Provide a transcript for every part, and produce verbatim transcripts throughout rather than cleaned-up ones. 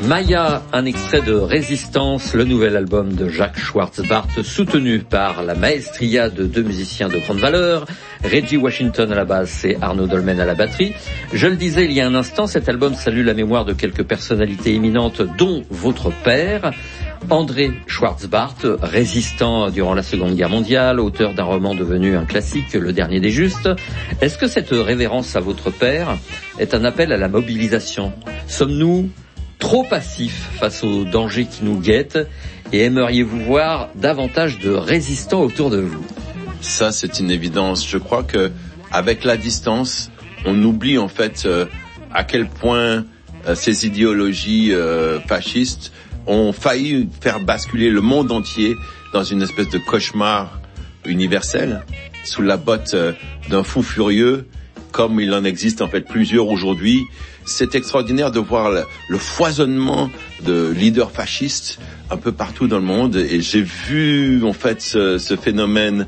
Maya, un extrait de Résistance, le nouvel album de Jacques Schwarz-Bart, soutenu par la maestria de deux musiciens de grande valeur, Reggie Washington à la basse et Arnaud Dolmen à la batterie. Je le disais il y a un instant, cet album salue la mémoire de quelques personnalités éminentes, dont votre père, André Schwarz-Bart, résistant durant la Seconde Guerre mondiale, auteur d'un roman devenu un classique, Le Dernier des Justes. Est-ce que cette révérence à votre père est un appel à la mobilisation ? Sommes-nous trop passifs face aux dangers qui nous guettent et aimeriez-vous voir davantage de résistants autour de vous ? Ça, c'est une évidence. Je crois que avec la distance, on oublie en fait euh, à quel point euh, ces idéologies euh, fascistes ont failli faire basculer le monde entier dans une espèce de cauchemar universel sous la botte euh, d'un fou furieux, comme il en existe en fait plusieurs aujourd'hui. C'est extraordinaire de voir le, le foisonnement de leaders fascistes un peu partout dans le monde, et j'ai vu en fait ce, ce phénomène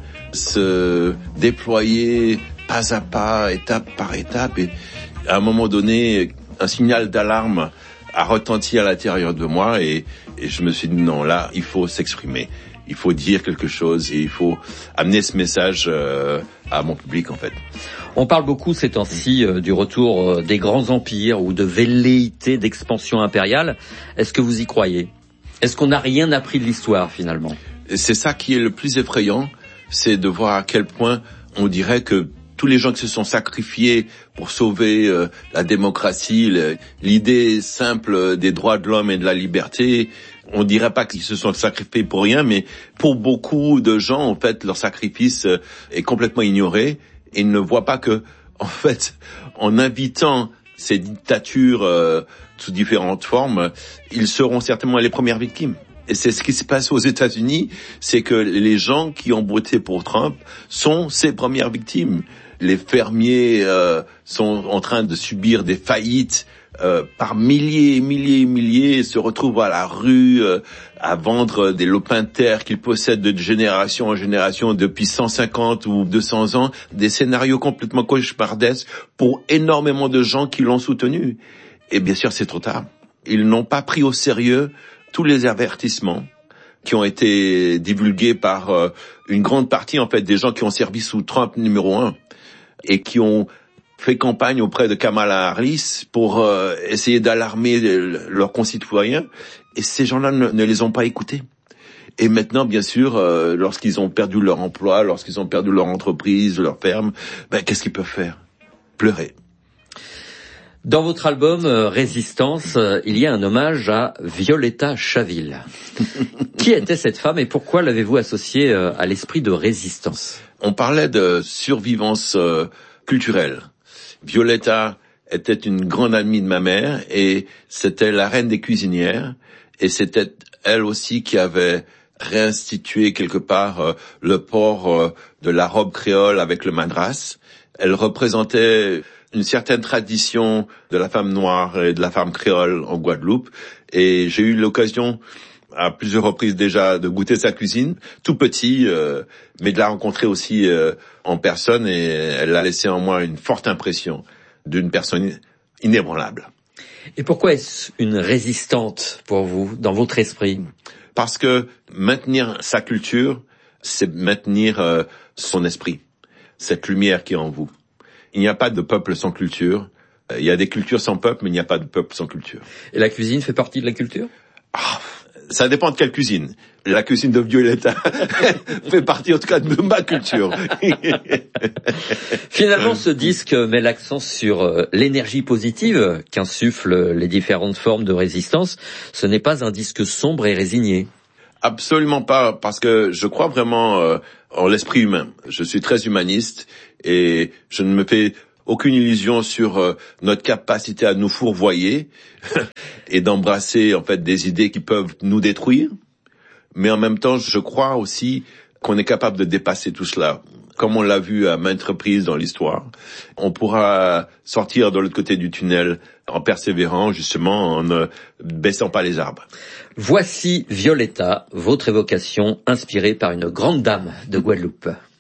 se déployer pas à pas, étape par étape, et à un moment donné, un signal d'alarme a retenti à l'intérieur de moi, et, et je me suis dit non, là, il faut s'exprimer, il faut dire quelque chose, et il faut amener ce message euh, à mon public en fait. On parle beaucoup ces temps-ci euh, du retour euh, des grands empires ou de velléités d'expansion impériale. Est-ce que vous y croyez ? Est-ce qu'on n'a rien appris de l'histoire finalement ? C'est ça qui est le plus effrayant, c'est de voir à quel point on dirait que tous les gens qui se sont sacrifiés pour sauver euh, la démocratie, le, l'idée simple des droits de l'homme et de la liberté, on dirait pas qu'ils se sont sacrifiés pour rien, mais pour beaucoup de gens, en fait, leur sacrifice euh, est complètement ignoré. Et ils ne voient pas que, en fait, en invitant ces dictatures euh, sous différentes formes, ils seront certainement les premières victimes. Et c'est ce qui se passe aux États-Unis, c'est que les gens qui ont voté pour Trump sont ces premières victimes. Les fermiers euh, sont en train de subir des faillites euh, par milliers et milliers et milliers, se retrouvent à la rue euh, à vendre des lopins de terre qu'ils possèdent de génération en génération depuis cent cinquante ou deux cents ans, des scénarios complètement cauchemardesques pour énormément de gens qui l'ont soutenu. Et bien sûr, c'est trop tard. Ils n'ont pas pris au sérieux tous les avertissements qui ont été divulgués par euh, une grande partie en fait des gens qui ont servi sous Trump numéro un et qui ont fait campagne auprès de Kamala Harris pour euh, essayer d'alarmer leurs concitoyens, et ces gens-là ne, ne les ont pas écoutés. Et maintenant, bien sûr, euh, lorsqu'ils ont perdu leur emploi, lorsqu'ils ont perdu leur entreprise, leur ferme, ben qu'est-ce qu'ils peuvent faire ? Pleurer. Dans votre album euh, Résistance, euh, il y a un hommage à Violetta Chaville. Qui était cette femme et pourquoi l'avez-vous associée euh, à l'esprit de résistance ? On parlait de survivance euh, culturelle. Violetta était une grande amie de ma mère et c'était la reine des cuisinières, et c'était elle aussi qui avait réinstitué quelque part euh, le port euh, de la robe créole avec le madras. Elle représentait une certaine tradition de la femme noire et de la femme créole en Guadeloupe, et j'ai eu l'occasion à plusieurs reprises déjà de goûter sa cuisine, tout petit, euh, mais de la rencontrer aussi euh, en personne, et elle a laissé en moi une forte impression d'une personne inébranlable. Et pourquoi est-ce une résistante pour vous, dans votre esprit ? Parce que maintenir sa culture, c'est maintenir euh, son esprit, cette lumière qui est en vous. Il n'y a pas de peuple sans culture. Il y a des cultures sans peuple, mais il n'y a pas de peuple sans culture. Et la cuisine fait partie de la culture ? Ah, ça dépend de quelle cuisine. La cuisine de Violetta fait partie en tout cas de ma culture. Finalement, ce disque met l'accent sur euh, l'énergie positive qu'insufflent les différentes formes de résistance. Ce n'est pas un disque sombre et résigné. Absolument pas, parce que je crois vraiment euh, en l'esprit humain. Je suis très humaniste et je ne me fais aucune illusion sur euh, notre capacité à nous fourvoyer et d'embrasser en fait des idées qui peuvent nous détruire. Mais en même temps, je crois aussi qu'on est capable de dépasser tout cela. Comme on l'a vu à maintes reprises dans l'histoire, on pourra sortir de l'autre côté du tunnel en persévérant, justement, en ne baissant pas les arbres. Voici Violetta, votre évocation inspirée par une grande dame de Guadeloupe.